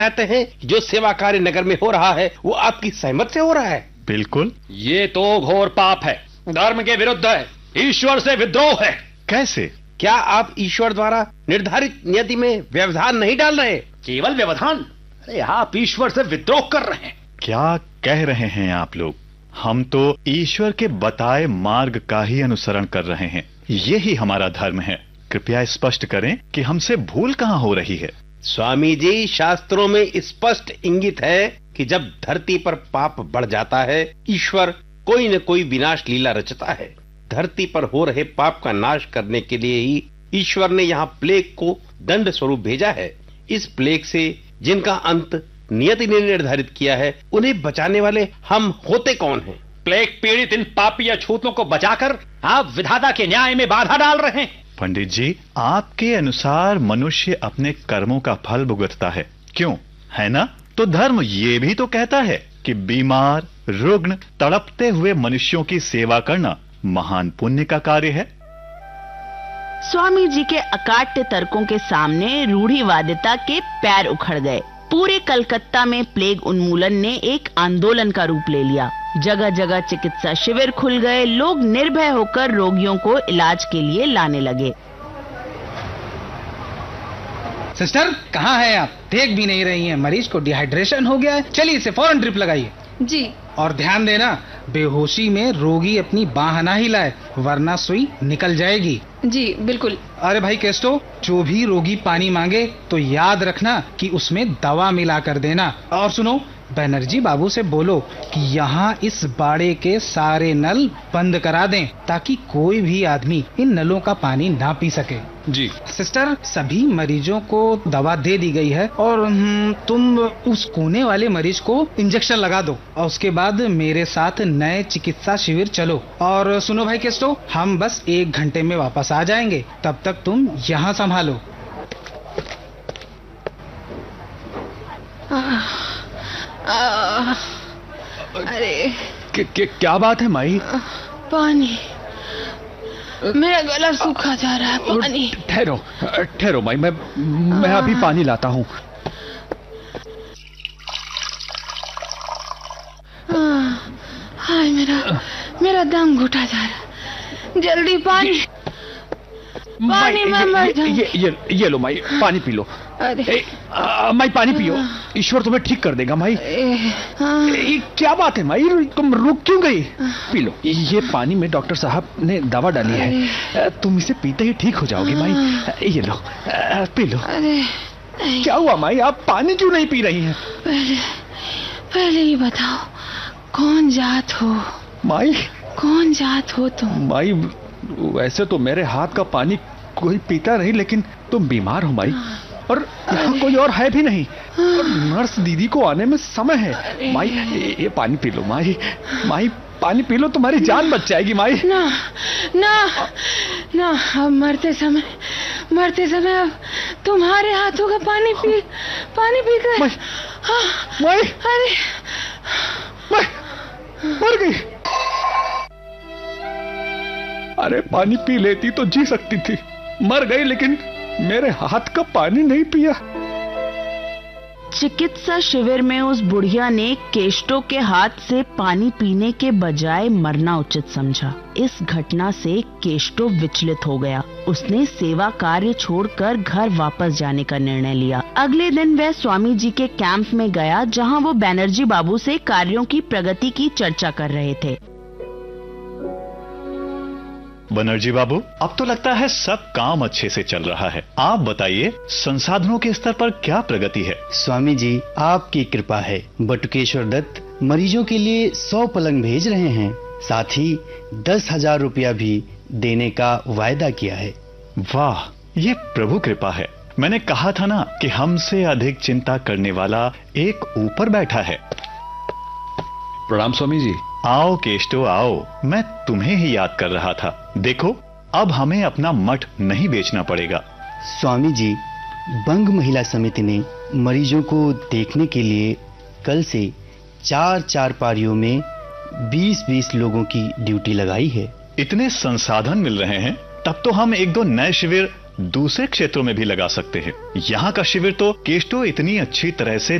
कहते हैं जो सेवा कार्य नगर में हो रहा है वो आपकी सहमत से हो रहा है? बिल्कुल। ये तो घोर पाप है, धर्म के विरुद्ध है, ईश्वर से विद्रोह है। कैसे? क्या आप ईश्वर द्वारा निर्धारित नियति में व्यवधान नहीं डाल रहे? केवल व्यवधान? अरे आप ईश्वर से विद्रोह कर रहे हैं। क्या कह रहे हैं आप लोग? हम तो ईश्वर के बताए मार्ग का ही अनुसरण कर रहे हैं, यही हमारा धर्म है। कृपया स्पष्ट करें कि हमसे भूल कहाँ हो रही है। स्वामी जी, शास्त्रों में स्पष्ट इंगित है कि जब धरती पर पाप बढ़ जाता है ईश्वर कोई न कोई विनाश लीला रचता है। धरती पर हो रहे पाप का नाश करने के लिए ही ईश्वर ने यहाँ प्लेग को दंड स्वरूप भेजा है। इस प्लेग से जिनका अंत नियति ने निर्धारित किया है उन्हें बचाने वाले हम होते कौन हैं? प्लेग पीड़ित इन पापी अछूतों को बचाकर आप विधाता के न्याय में बाधा डाल रहे हैं। पंडित जी, आपके अनुसार मनुष्य अपने कर्मों का फल भुगतता है, क्यों? है ना? तो धर्म ये भी तो कहता है कि बीमार, रुग्ण, तड़पते हुए मनुष्यों की सेवा करना महान पुण्य का कार्य है। स्वामी जी के अकाट्य तर्कों के सामने रूढ़िवादिता के पैर उखड़ गए। पूरे कलकत्ता में प्लेग उन्मूलन ने एक आंदोलन का रूप ले लिया। जगह जगह चिकित्सा शिविर खुल गए। लोग निर्भय होकर रोगियों को इलाज के लिए लाने लगे। सिस्टर, कहाँ हैं आप? देख भी नहीं रही हैं, मरीज को डिहाइड्रेशन हो गया है। चलिए इसे फौरन ड्रिप लगाइए। जी। और ध्यान देना, बेहोशी में रोगी अपनी बांह ना हिलाए, वरना सुई निकल जाएगी। जी बिल्कुल। अरे भाई केस्टो, जो भी रोगी पानी मांगे तो याद रखना कि उसमें दवा मिला कर देना। और सुनो, बनर्जी बाबू से बोलो कि यहाँ इस बाड़े के सारे नल बंद करा दें ताकि कोई भी आदमी इन नलों का पानी ना पी सके। जी। सिस्टर, सभी मरीजों को दवा दे दी गई है और तुम उस कोने वाले मरीज को इंजेक्शन लगा दो और उसके बाद मेरे साथ नए चिकित्सा शिविर चलो। और सुनो भाई केस्टो, हम बस 1 घंटे में वापस आ जाएंगे, तब तक तुम यहाँ संभालो। अरे क्या बात है माई? पानी, मेरा गला सूखा जा रहा है। पानी। ठहरो माई, मैं अभी पानी लाता हूँ। हाय, मेरा दम घुटा जा रहा है। जल्दी पानी, पानी में मर जाऊं। ये लो माई, पानी पी लो। अरे माई पानी पियो, ईश्वर तुम्हें ठीक कर देगा माई। क्या बात है माई, तुम रुक क्यों गई? पी लो, ये पानी में डॉक्टर साहब ने दवा डाली है, तुम इसे पीते ही ठीक हो जाओगी माई। ये लो, पी लो। क्या हुआ माई, आप पानी क्यों नहीं पी रही हैं? पहले ही बताओ, कौन जात हो? माई, कौन जात हो तुम? माई, वैसे तो मेरे हाथ का पानी कोई पीता नहीं, लेकिन तुम बीमार हो माई, और यहाँ कोई और है भी नहीं, और नर्स दीदी को आने में समय है। माई, ये पानी पी लो माई, पानी पी लो, तुम्हारी जान बच जाएगी माई। ना ना ना, अब मरते समय अब तुम्हारे हाथों का पानी पीकर माई, अरे मर गई। अरे पानी पी लेती तो जी सकती थी, मर गई लेकिन मेरे हाथ का पानी नहीं पिया। चिकित्सा शिविर में उस बुढ़िया ने केष्टो के हाथ से पानी पीने के बजाय मरना उचित समझा। इस घटना से केष्टो विचलित हो गया। उसने सेवा कार्य छोड़कर घर वापस जाने का निर्णय लिया। अगले दिन वह स्वामी जी के कैंप में गया, जहां वो बनर्जी बाबू से कार्यों की प्रगति की चर्चा कर रहे थे। बनर्जी बाबू, अब तो लगता है सब काम अच्छे से चल रहा है। आप बताइए, संसाधनों के स्तर पर क्या प्रगति है? स्वामी जी, आपकी कृपा है। बटुकेश्वर दत्त मरीजों के लिए 100 पलंग भेज रहे हैं, साथ ही 10,000 रुपया भी देने का वायदा किया है। वाह, ये प्रभु कृपा है। मैंने कहा था ना कि हमसे अधिक चिंता करने वाला एक ऊपर बैठा है। प्रणाम स्वामी जी। आओ केष्टो आओ, मैं तुम्हें ही याद कर रहा था। देखो, अब हमें अपना मठ नहीं बेचना पड़ेगा। स्वामी जी, बंग महिला समिति ने मरीजों को देखने के लिए कल से 4-4 पारियों में 20-20 लोगों की ड्यूटी लगाई है। इतने संसाधन मिल रहे हैं, तब तो हम 1-2 नए शिविर दूसरे क्षेत्रों में भी लगा सकते हैं। यहाँ का शिविर तो केस्टो इतनी अच्छी तरह से